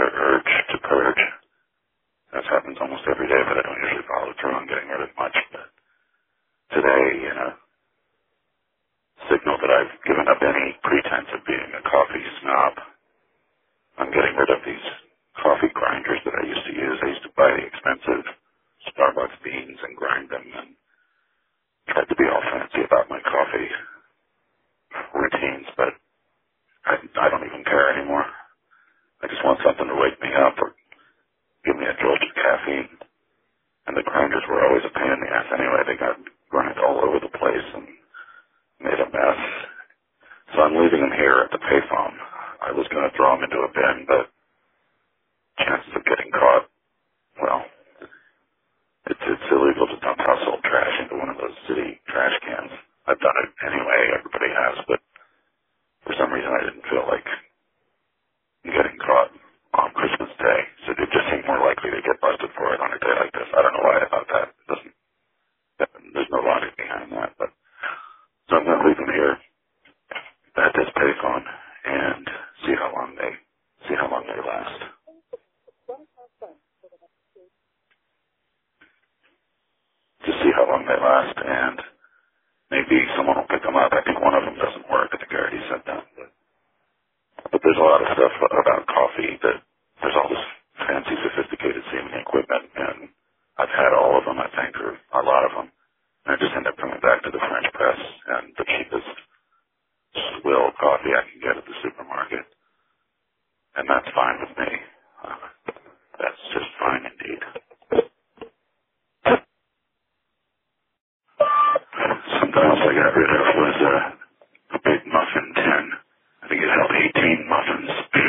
regular urge to purge. That happens almost every day, but I don't usually follow through on getting rid of much. But today, in a signal that I've given up any pretense of being a coffee snob, I'm getting rid of these coffee grinders that I used to use. I used to buy the expensive Starbucks beans and grind them and tried to be all fancy about my coffee routines, but I don't even care anymore. I just want something to wake me up or give me a jolt of caffeine. And the grinders were always a pain in the ass anyway. They got grind all over the place and made a mess. So I'm leaving them here at the payphone. I was going to throw them into a bin, but chances of getting caught, well, it's illegal to dump household trash into one of those city trash cans. I've done it anyway. Everybody has, but for some reason I didn't feel like getting caught on Christmas Day. So it just seemed more likely to get busted for it on a day like this. I don't know why I thought that. There's no logic behind that. But so I'm going to leave them here at this payphone and see how long they last. Just see how long they last, and maybe someone will pick them up. I think one of them doesn't work. I think I already said that. But there's a lot of stuff about coffee that there's all this fancy, sophisticated seeming equipment, and I've had all of them, I think, or a lot of them. And I just end up coming back to the French press and the cheapest swill coffee I can get at the supermarket. And that's fine with me. That's just fine indeed. Something else I got rid of was a big muffin tin. I think it held 18 muffins.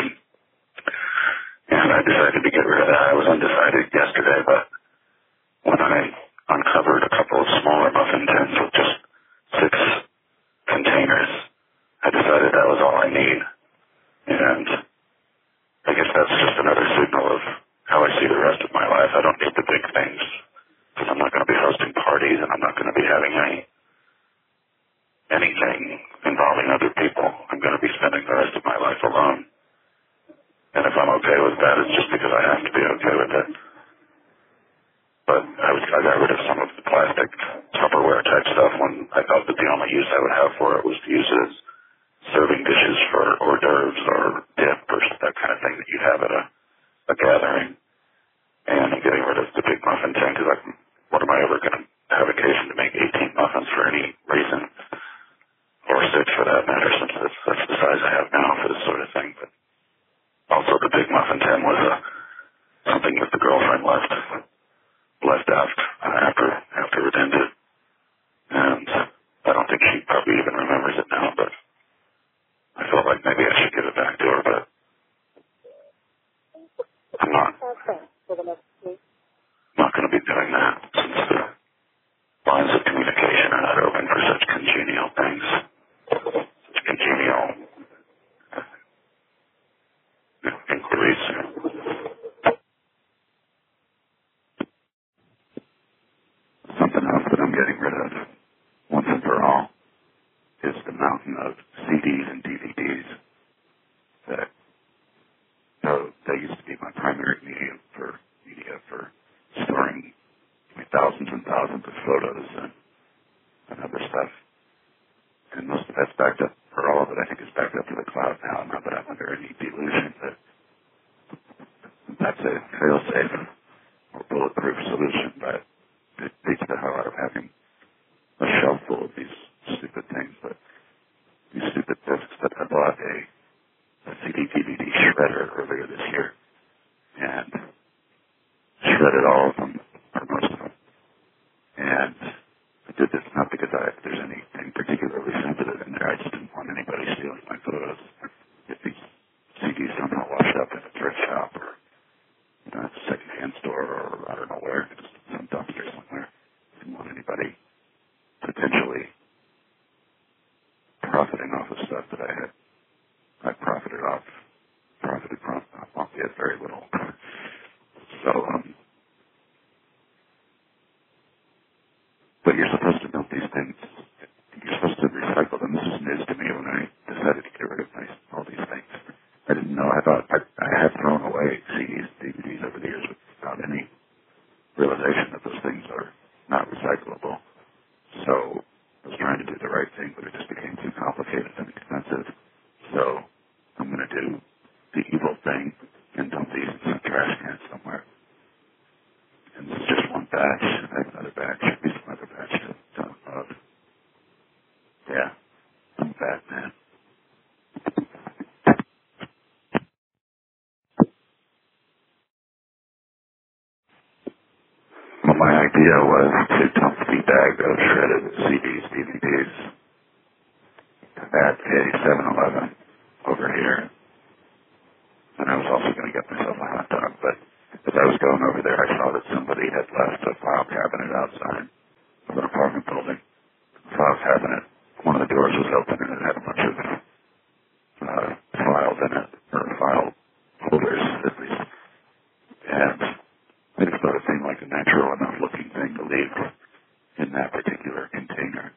And I decided to get rid of that. I was undecided yesterday, but when I uncovered a couple of smaller muffin tins with just 6 containers, I decided that was all I need. And I guess that's just another signal of how I see the rest of my life. I don't need the big things because I'm not going to be hosting parties and I'm not going to be having anything involving other people. I'm going to be spending the rest of my life alone. And if I'm okay with that, it's just because I have to be okay with it. But I got rid of some of the plastic Tupperware type stuff when I thought that the only use I would have for it was to use it as serving dishes for hors d'oeuvres or dip or that kind of thing that you'd have at a gathering. And I'm getting rid of the big muffin tin because what am I ever going to have occasion to make 18 muffins for any reason? Or 6 for that matter, since that's the size I have now for this sort of thing. But also the big muffin tin was something that the girlfriend left out after it ended. And I don't think she probably even remembers it now, but I felt like maybe I should give it back to her, but I'm not going to be doing that since the lines of communication are not open for such congenial things. Such congenial inquiries. Something else that I'm getting rid of once and for all is the mountain of CDs and DVDs that they used to be my primary media for storing thousands and thousands of photos and other stuff. And most of that's backed up, or all of it I think is backed up to the cloud now, not that I'm under any delusion that that's a fail-safe or bulletproof solution, but it beats the hell out of having a shelf full of these stupid things, but these stupid discs that I bought a CD-DVD shredder earlier this year and shredded all of them, or most of them. And I did this not because there's anything particularly sensitive in there. I just didn't want anybody stealing my photos. If these CDs somehow washed up in a thrift shop or a secondhand store or I don't know where, just some dumpster somewhere. I didn't want anybody potentially profiting off of stuff that I profited from, albeit very little. So, but you're supposed to milk these things. You're supposed to recycle them. This is news to me when I decided to get rid of all these things. I didn't know. I thought I had thrown away thing and dump these in some trash can somewhere. And this is just one batch. I have another batch. Should be some other batch to dump out. Yeah, I'm back, man. Well, my idea was to dump the bag of shredded CDs, DVDs at a 7-Eleven over here. And I was also going to get myself a hot dog, but as I was going over there, I saw that somebody had left a file cabinet outside of an apartment building. File cabinet, one of the doors was open and it had a bunch of files in it, or file holders at least. And I just thought it seemed like a natural enough looking thing to leave in that particular container.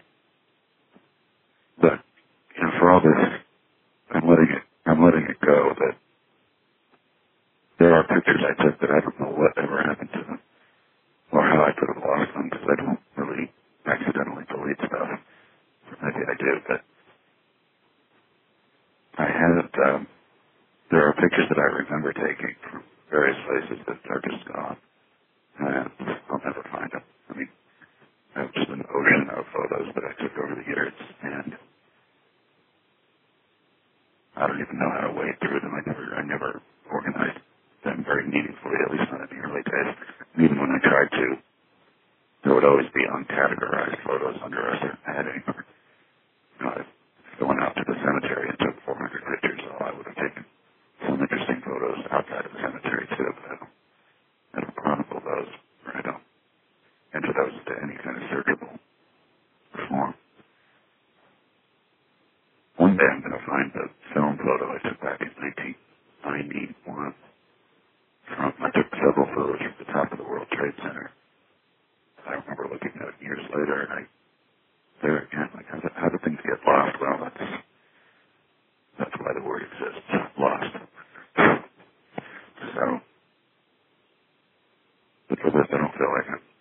But, you know, for all this, I'm letting it go that there are pictures I took that I don't know what ever happened to them or how I could have lost them because I don't really accidentally delete stuff. Maybe I do, but I haven't, there are pictures that I remember taking from various places that are just gone. And I'll never find them. I mean, I have just an ocean of photos that I took over the years, and I don't even know how to wade through them. I never organized them very meaningfully, at least not in the early days. And even when I tried to, there would always be uncategorized photos under a certain heading. Or, you know, if I went out to the cemetery and took 400 pictures, well, I would have taken some interesting photos outside of the cemetery too, but I don't chronicle those, or I don't enter those into any kind of searchable form. One day I'm going to find the film photo I took back in 1991 I took several photos from the top of the World Trade Center. I remember looking at it years later, and there again, like, how do things get lost? Well, that's why the word exists, lost. So, but for this, I don't feel like it.